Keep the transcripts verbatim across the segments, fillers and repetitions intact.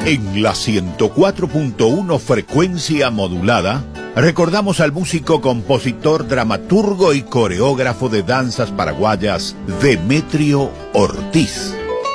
En la ciento cuatro punto uno frecuencia modulada, recordamos al músico, compositor, dramaturgo y coreógrafo de danzas paraguayas, Demetrio Ortiz.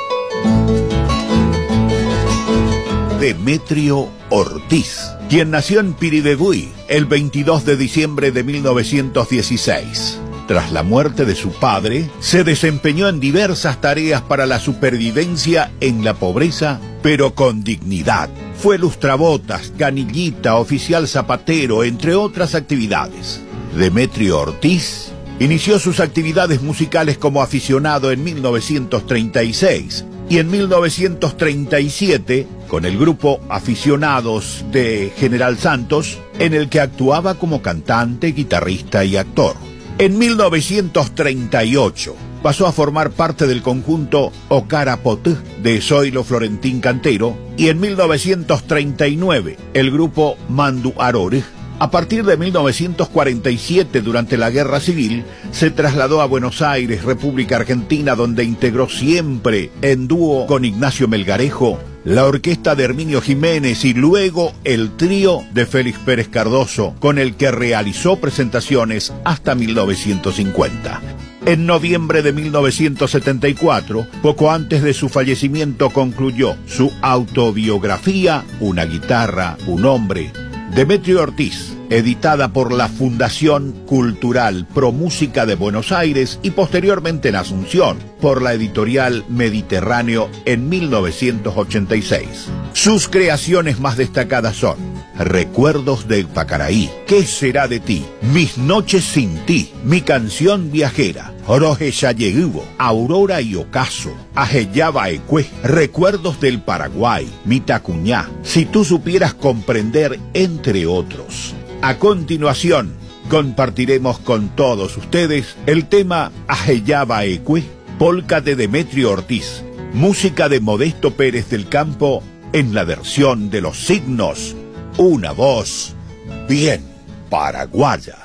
Demetrio Ortiz, quien nació en Piribebuy el veintidós de diciembre de mil novecientos dieciséis. Tras la muerte de su padre, se desempeñó en diversas tareas para la supervivencia en la pobreza, pero con dignidad. Fue lustrabotas, canillita, oficial zapatero, entre otras actividades. Demetrio Ortiz inició sus actividades musicales como aficionado en mil novecientos treinta y seis y en mil novecientos treinta y siete con el grupo Aficionados de General Santos, en el que actuaba como cantante, guitarrista y actor. En mil novecientos treinta y ocho pasó a formar parte del conjunto Ocarapot de Zoilo Florentín Cantero y en mil novecientos treinta y nueve el grupo Mandu Arore. A partir de mil novecientos cuarenta y siete, durante la Guerra Civil, se trasladó a Buenos Aires, República Argentina, donde integró siempre en dúo con Ignacio Melgarejo la orquesta de Herminio Jiménez y luego el trío de Félix Pérez Cardoso, con el que realizó presentaciones hasta mil novecientos cincuenta. En noviembre de mil novecientos setenta y cuatro, poco antes de su fallecimiento, concluyó su autobiografía Una guitarra, un hombre, Demetrio Ortiz, editada por la Fundación Cultural Pro Música de Buenos Aires y posteriormente en Asunción por la editorial Mediterráneo en mil novecientos ochenta y seis. Sus creaciones más destacadas son Recuerdos de Pacaraí, ¿Qué será de ti?, Mis noches sin ti, Mi canción viajera, Oroje Yayehubo, Aurora y Ocaso, Ajeyaba Ecue, Recuerdos del Paraguay, Mitacuñá, Si tú supieras comprender, entre otros. A continuación, compartiremos con todos ustedes el tema Ajeyaba Ecue, polca de Demetrio Ortiz, música de Modesto Pérez del Campo, en la versión de Los Signos, una voz bien paraguaya.